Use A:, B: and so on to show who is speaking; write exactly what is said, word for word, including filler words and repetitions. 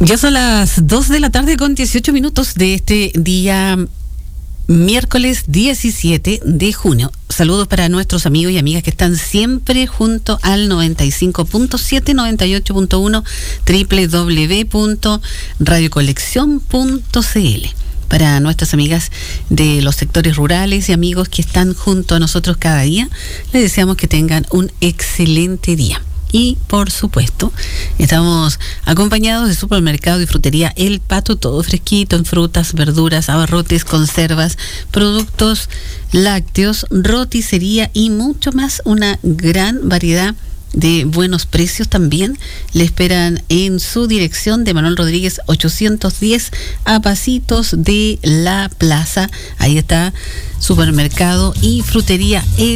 A: Ya son las dos de la tarde con dieciocho minutos de este día miércoles diecisiete de junio. Saludos para nuestros amigos y amigas que están siempre junto al noventa y cinco punto siete, noventa y ocho punto uno, doble u doble u doble u punto radio colección punto c l. Para nuestras amigas de los sectores rurales y amigos que están junto a nosotros cada día, les deseamos que tengan un excelente día. Y, por supuesto, estamos acompañados de Supermercado y Frutería El Pato, todo fresquito en frutas, verduras, abarrotes, conservas, productos lácteos, roticería y mucho más. Una gran variedad de buenos precios también le esperan en su dirección de Manuel Rodríguez ochocientos diez, a pasitos de la plaza. Ahí está Supermercado y Frutería El